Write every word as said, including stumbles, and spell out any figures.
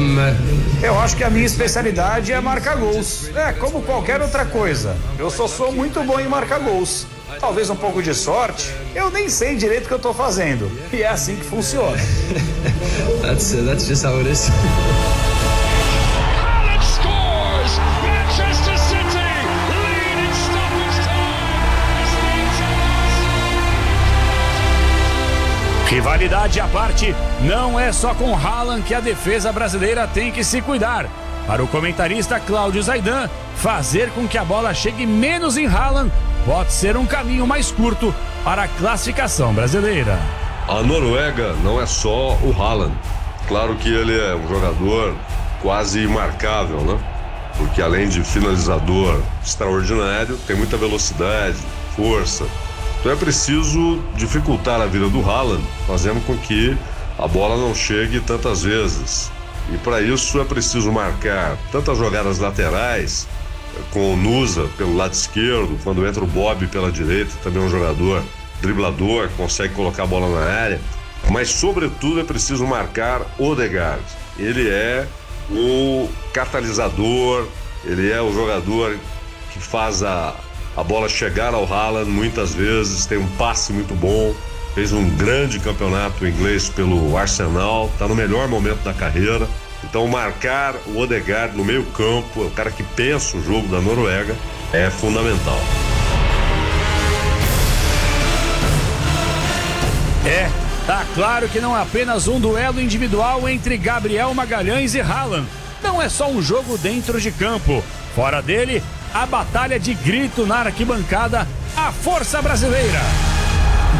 Eu acho que a minha especialidade é marcar gols. É, como qualquer outra coisa. Eu só sou muito bom em marcar gols. Talvez um pouco de sorte. Eu nem sei direito o que eu tô fazendo. E é assim que funciona. That's, uh, that's just how it is. Rivalidade à parte, não é só com Haaland que a defesa brasileira tem que se cuidar. Para o comentarista Cláudio Zaidan, fazer com que a bola chegue menos em Haaland pode ser um caminho mais curto para a classificação brasileira. A Noruega não é só o Haaland. Claro que ele é um jogador quase imarcável, né? Porque além de finalizador extraordinário, tem muita velocidade, força. Então é preciso dificultar a vida do Haaland, fazendo com que a bola não chegue tantas vezes. E para isso é preciso marcar tantas jogadas laterais, com o Nusa pelo lado esquerdo, quando entra o Bob pela direita, também é um jogador driblador, consegue colocar a bola na área. Mas sobretudo é preciso marcar Odegaard. Ele é o catalisador, ele é o jogador que faz a A bola chegar ao Haaland muitas vezes, tem um passe muito bom, fez um grande campeonato inglês pelo Arsenal, está no melhor momento da carreira. Então marcar o Odegaard no meio campo, o cara que pensa o jogo da Noruega, é fundamental. É, tá claro que não é apenas um duelo individual entre Gabriel Magalhães e Haaland. Não é só um jogo dentro de campo. Fora dele, a batalha de grito na arquibancada, a força brasileira.